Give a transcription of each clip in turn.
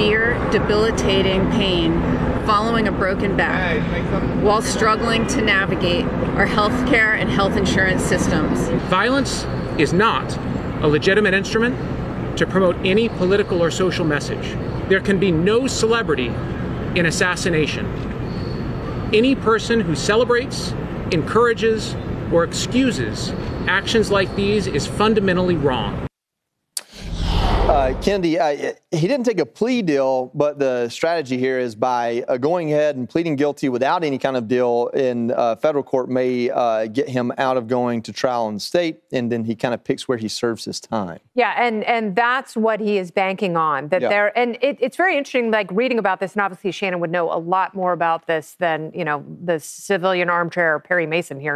severe, debilitating pain following a broken back while struggling to navigate our healthcare and health insurance systems. Violence is not a legitimate instrument to promote any political or social message. There can be no celebrity in assassination. Any person who celebrates, encourages, or excuses actions like these is fundamentally wrong. Kennedy, he didn't take a plea deal, but the strategy here is by going ahead and pleading guilty without any kind of deal in federal court may get him out of going to trial in state, and then he kind of picks where he serves his time. Yeah, and that's what he is banking on. It's very interesting, like reading about this, and obviously Shannon would know a lot more about this than the civilian armchair Perry Mason here.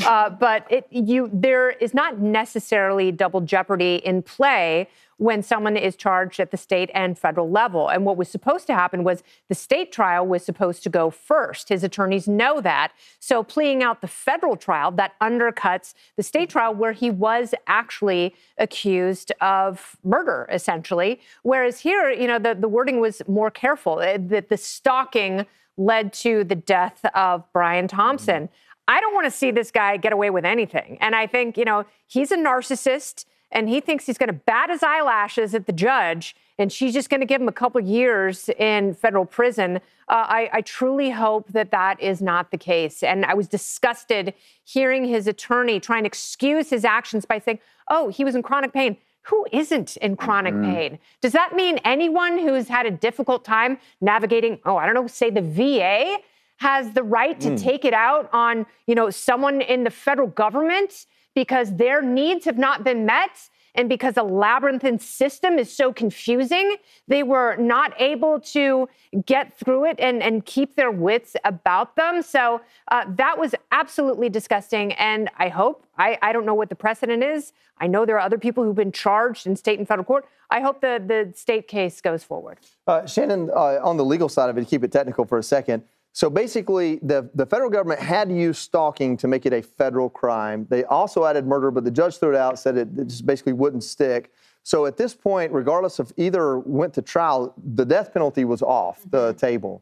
But there is not necessarily double jeopardy in play when someone is charged at the state and federal level. And what was supposed to happen was the state trial was supposed to go first. His attorneys know that. So pleading out the federal trial, that undercuts the state trial where he was actually accused of murder, essentially. Whereas here, the wording was more careful, that the stalking led to the death of Brian Thompson. I don't want to see this guy get away with anything. And I think, he's a narcissist, and he thinks he's going to bat his eyelashes at the judge, and she's just going to give him a couple years in federal prison. I truly hope that is not the case. And I was disgusted hearing his attorney trying to excuse his actions by saying, oh, he was in chronic pain. Who isn't in chronic pain? Does that mean anyone who's had a difficult time navigating, say the VA has the right to take it out on, someone in the federal government because their needs have not been met and because a labyrinthine system is so confusing, they were not able to get through it and keep their wits about them. So that was absolutely disgusting. And I hope, I don't know what the precedent is. I know there are other people who've been charged in state and federal court. I hope the state case goes forward. Shannon, on the legal side of it, to keep it technical for a second, so basically, the federal government had to use stalking to make it a federal crime. They also added murder, but the judge threw it out, said it just basically wouldn't stick. So at this point, regardless of either went to trial, the death penalty was off the table.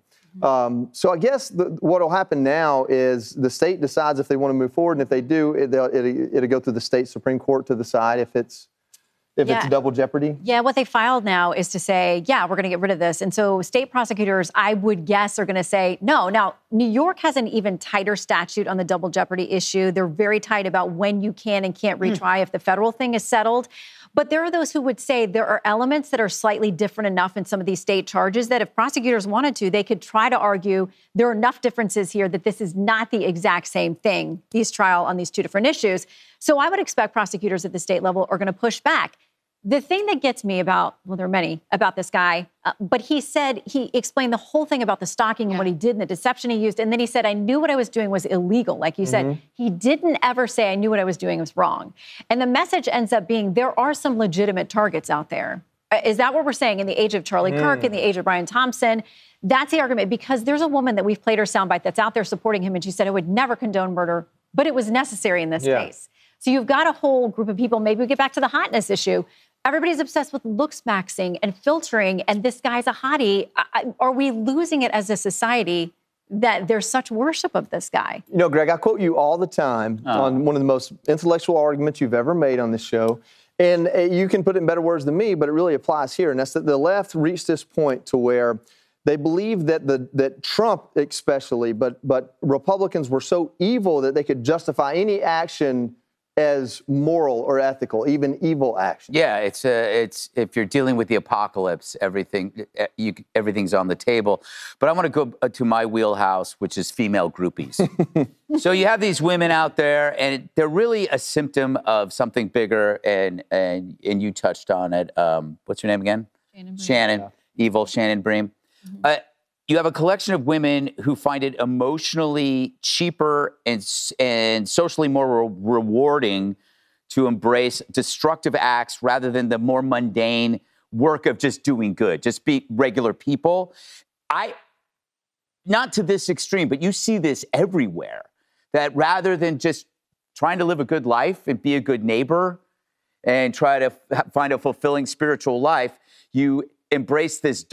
So I guess what will happen now is the state decides if they want to move forward, and if they do, it'll go through the state Supreme Court to decide if it's double jeopardy? Yeah, what they filed now is to say, yeah, we're going to get rid of this. And so state prosecutors, I would guess, are going to say no. Now, New York has an even tighter statute on the double jeopardy issue. They're very tight about when you can and can't retry if the federal thing is settled. But there are those who would say there are elements that are slightly different enough in some of these state charges that if prosecutors wanted to, they could try to argue there are enough differences here that this is not the exact same thing, these trial on these two different issues. So I would expect prosecutors at the state level are going to push back. The thing that gets me about, well, there are many, about this guy, but he explained the whole thing about the stalking and what he did and the deception he used. And then he said, I knew what I was doing was illegal. Like you said, he didn't ever say I knew what I was doing was wrong. And the message ends up being there are some legitimate targets out there. Is that what we're saying? In the age of Charlie Kirk, in the age of Brian Thompson, that's the argument, because there's a woman that we've played her soundbite that's out there supporting him. And she said, I would never condone murder, but it was necessary in this case. So you've got a whole group of people. Maybe we get back to the hotness issue. Everybody's obsessed with looks maxing and filtering, and this guy's a hottie. Are we losing it as a society that there's such worship of this guy? Greg, I quote you all the time on one of the most intellectual arguments you've ever made on this show. And you can put it in better words than me, but it really applies here. And that's that the left reached this point to where they believe that Trump especially, but Republicans were so evil that they could justify any action as moral or ethical, even evil action. Yeah, it's if you're dealing with the apocalypse, everything's on the table. But I want to go to my wheelhouse, which is female groupies. So you have these women out there, and they're really a symptom of something bigger. And you touched on it. What's your name again? Shannon. Evil Shannon Bream. You have a collection of women who find it emotionally cheaper and socially more rewarding to embrace destructive acts rather than the more mundane work of just doing good, just be regular people. Not to this extreme, but you see this everywhere, that rather than just trying to live a good life and be a good neighbor and try to find a fulfilling spiritual life, you embrace this